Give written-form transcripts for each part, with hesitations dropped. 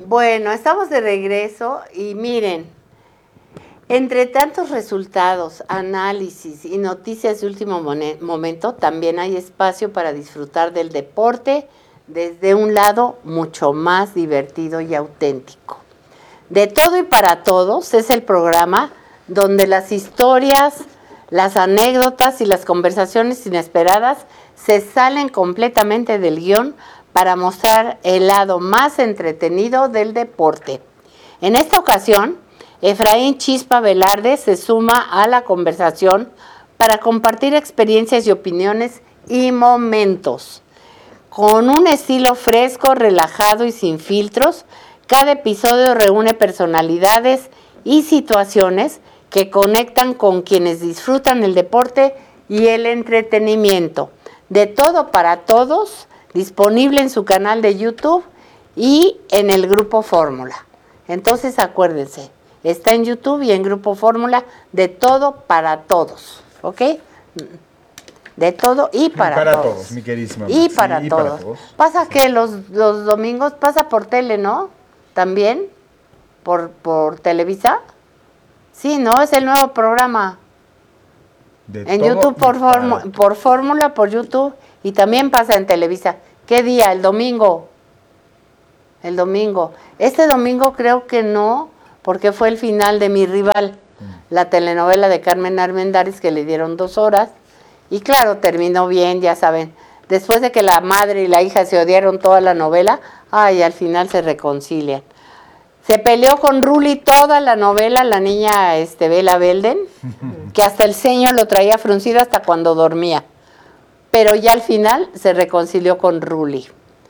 Bueno, estamos de regreso y miren, entre tantos resultados, análisis y noticias de último momento, también hay espacio para disfrutar del deporte desde un lado mucho más divertido y auténtico. De todo y para todos es el programa donde las historias, las anécdotas y las conversaciones inesperadas se salen completamente del guión para mostrar el lado más entretenido del deporte. En esta ocasión, Efraín Chispa Velarde se suma a la conversación para compartir experiencias y opiniones y momentos. Con un estilo fresco, relajado y sin filtros, cada episodio reúne personalidades y situaciones que conectan con quienes disfrutan el deporte y el entretenimiento. De todo para todos, disponible en su canal de YouTube y en el Grupo Fórmula. Entonces acuérdense, está en YouTube y en Grupo Fórmula, de todo para todos, ¿ok? De todo y para todos, mi queridísima. Y para todos. Pasa que los domingos pasa por tele, ¿no? También, por Televisa. Sí, ¿no? Es el nuevo programa. En YouTube por Fórmula, por YouTube, y también pasa en Televisa. ¿Qué día? El domingo. El domingo. Este domingo creo que no, porque fue el final de Mi Rival, la telenovela de Carmen Armendáriz, que le dieron 2 horas. Y claro, terminó bien, ya saben. Después de que la madre y la hija se odiaron toda la novela, al final se reconcilian. Se peleó con Ruli toda la novela, la niña Bela Belden, que hasta el ceño lo traía fruncido hasta cuando dormía. Pero ya al final se reconcilió con Ruli.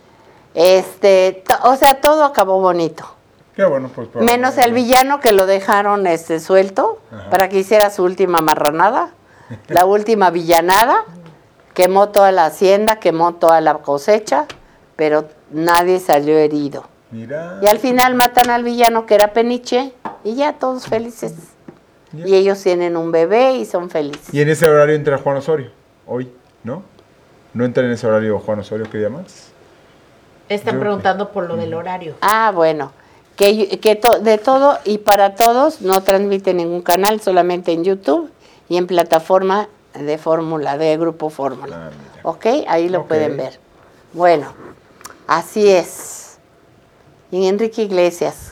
O sea, todo acabó bonito. Qué bueno, pues. Menos el villano, que lo dejaron suelto. Ajá. Para que hiciera su última marranada, la última villanada. Quemó toda la hacienda, quemó toda la cosecha, pero nadie salió herido. Mira. Y al final matan al villano, que era Peniche, y ya todos felices. Ya. Y ellos tienen un bebé y son felices. Y en ese horario entra Juan Osorio, hoy, ¿no? ¿No entra en ese horario Juan Osorio, qué día más? Están preguntando por lo del horario. Bueno, que de todo y para todos no transmite ningún canal, solamente en YouTube y en plataforma de Fórmula, de Grupo Fórmula. ¿Ok? Ahí lo pueden ver. Bueno, así es. Y Enrique Iglesias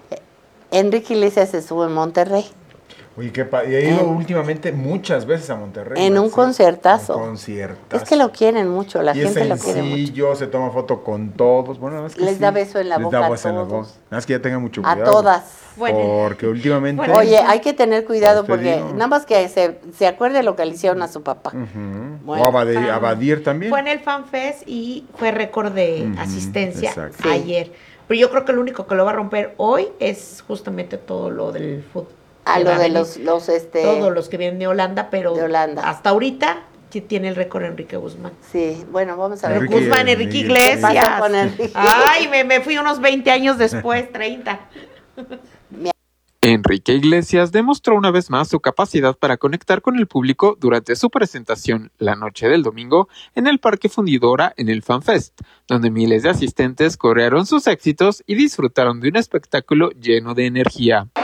estuvo en Monterrey. Oye, y ha ido últimamente muchas veces a Monterrey. En un concertazo. Es que lo quieren mucho, la gente lo quiere mucho. Sí, se toma foto con todos. Bueno, es que les da beso en la boca a todos. Nada más que ya tengan mucho cuidado. A todas. Porque últimamente... Oye, hay que tener cuidado porque nada más que se acuerde lo que le hicieron a su papá. Bueno, o a Badir también. Fue en el FanFest y fue récord de asistencia ayer. Pero yo creo que lo único que lo va a romper hoy es justamente todo lo del fútbol. Lo de los todos los que vienen de Holanda, pero de Holanda. Hasta ahorita tiene el récord Enrique Guzmán. Sí, bueno, vamos a ver. Enrique Iglesias. Ay, me fui unos 20 años después, 30. Enrique Iglesias demostró una vez más su capacidad para conectar con el público durante su presentación la noche del domingo en el Parque Fundidora en el FanFest, donde miles de asistentes corearon sus éxitos y disfrutaron de un espectáculo lleno de energía.